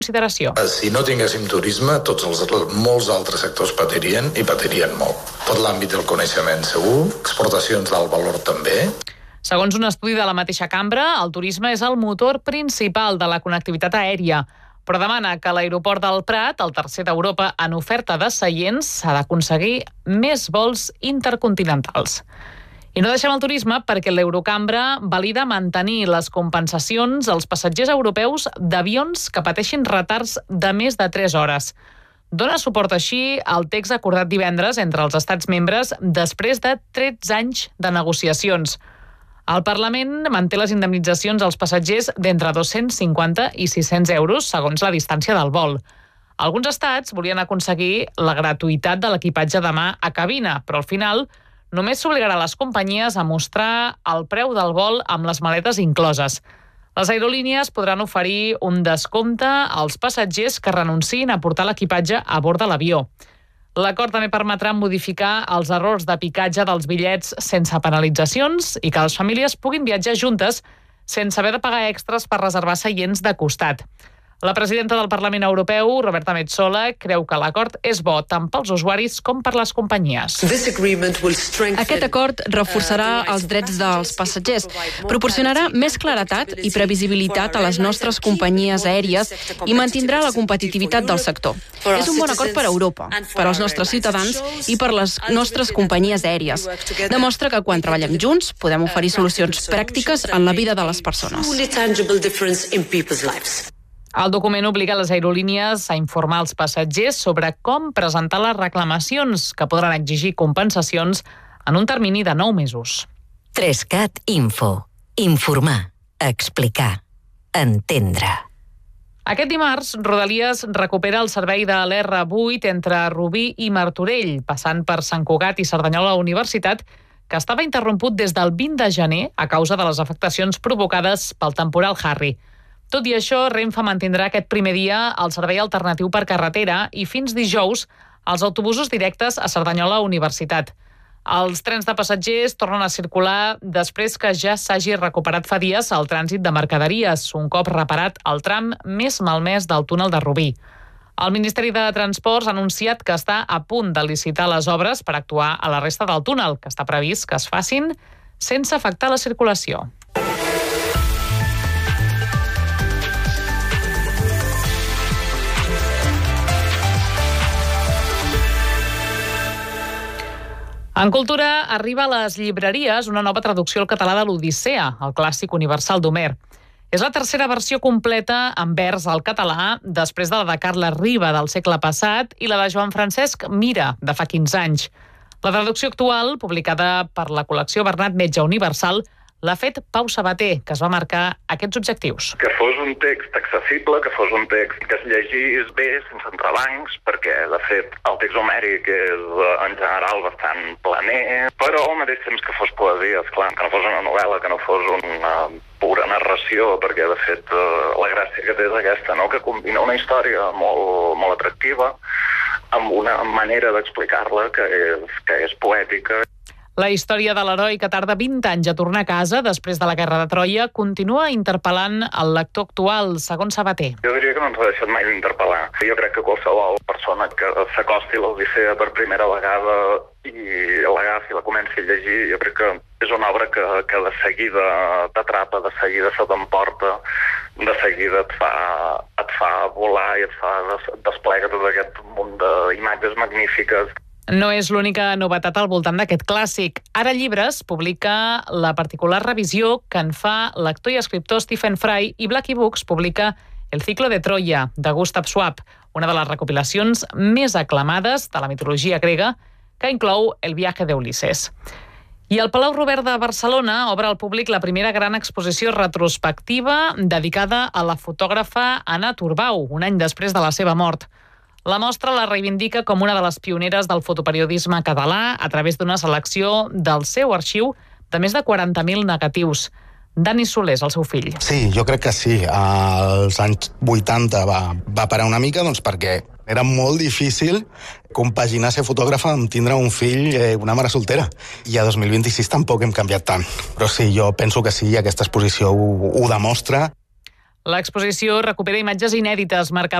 consideració. Si no tinguéssim turisme, molts altres sectors patirien i patirien molt. Tot l'àmbit del coneixement segur, exportacions d'alt valor també. Segons un estudi de la mateixa cambra, el turisme és el motor principal de la connectivitat aèria, però demana que l'aeroport del Prat, el tercer d'Europa en oferta de seients, s'ha d'aconseguir més vols intercontinentals. I no deixem el turisme perquè l'Eurocambra valida mantenir les compensacions als passatgers europeus d'avions que pateixin retards de més de 3 hores. Dona suport així al text acordat divendres entre els estats membres després de 13 anys de negociacions. El Parlament manté les indemnitzacions als passatgers d'entre 250 i 600 euros, segons la distància del vol. Alguns estats volien aconseguir la gratuïtat de l'equipatge de mà a cabina, però al final només s'obligarà a les companyies a mostrar el preu del vol amb les maletes incloses. Les aerolínies podran oferir un descompte als passatgers que renunciïn a portar l'equipatge a bord de l'avió. L'acord també permetrà modificar els errors de picatge dels bitllets sense penalitzacions i que les famílies puguin viatjar juntes sense haver de pagar extras per reservar seients de costat. La presidenta del Parlament Europeu, Roberta Metsola, creu que l'acord és bo tant pels usuaris com per les companyies. Aquest acord reforçarà els drets dels passatgers, proporcionarà més claretat i previsibilitat a les nostres companyies aèries i mantindrà la competitivitat del sector. És un bon acord per a Europa, per als nostres ciutadans i per les nostres companyies aèries. Demostra que quan treballem junts podem oferir solucions pràctiques en la vida de les persones. El document obliga les aerolínies a informar els passatgers sobre com presentar les reclamacions, que podran exigir compensacions en un termini de 9 mesos. 3CAT Info. Informar, explicar, entendre. Aquest dimarts, Rodalies recupera el servei de l'R8 entre Rubí i Martorell, passant per Sant Cugat i Cerdanyola Universitat, que estava interromput des del 20 de gener a causa de les afectacions provocades pel temporal Harry. Tot i això, Renfe mantindrà aquest primer dia el servei alternatiu per carretera i fins dijous els autobusos directes a Cerdanyola Universitat. Els trens de passatgers tornen a circular després que ja s'hagi recuperat fa dies el trànsit de mercaderies, un cop reparat el tram més malmès del túnel de Rubí. El Ministeri de Transports ha anunciat que està a punt de licitar les obres per actuar a la resta del túnel, que està previst que es facin sense afectar la circulació. En cultura arriba a les llibreries una nova traducció al català de l'Odissea, el clàssic universal d'Homer. És la tercera versió completa en vers al català, després de la de Carles Riba del segle passat i la de Joan Francesc Mira, de fa 15 anys. La traducció actual, publicada per la col·lecció Bernat Metge Universal, l'ha fet Pau Sabater, que es va marcar aquests objectius. Que fos un text accessible, que fos un text que es llegís bé, sense entrebancs, perquè, de fet, el text homèric és, en general, bastant planer, però al mateix temps que fos poesia, esclar, que no fos una novel·la, que no fos una pura narració, perquè, de fet, la gràcia que té és aquesta, no?, que combina una història molt atractiva amb una manera d'explicar-la que és poètica. La història de l'heroi que tarda 20 anys a tornar a casa després de la Guerra de Troia continua interpel·lant el lector actual, segons Sabater. Jo diria que no ens ha deixat mai d'interpel·lar. Jo crec que qualsevol persona que s'acosti a l'Odissea per primera vegada i l'agafi, la comenci a llegir, jo crec que és una obra que de seguida t'atrapa, de seguida se t'emporta, de seguida et fa volar i desplega tot aquest munt d'imatges magnífiques. No és l'única novetat al voltant d'aquest clàssic. Ara Llibres publica la particular revisió que en fa l'actor i escriptor Stephen Fry i Blackie Books publica El ciclo de Troia, de Gustav Schwab, una de les recopilacions més aclamades de la mitologia grega, que inclou El viaje de Ulises. I el Palau Robert de Barcelona obre al públic la primera gran exposició retrospectiva dedicada a la fotògrafa Anna Turbau, un any després de la seva mort. La mostra la reivindica com una de les pioneres del fotoperiodisme català a través d'una selecció del seu arxiu de més de 40.000 negatius. Dani Soler és el seu fill. Sí, jo crec que sí. Als anys 80 va parar una mica, doncs perquè era molt difícil compaginar ser fotògrafa amb tindre un fill, una mare soltera. I a 2026 tampoc hem canviat tant. Però sí, jo penso que sí, aquesta exposició ho demostra. L'exposició recupera imatges inèdites marcades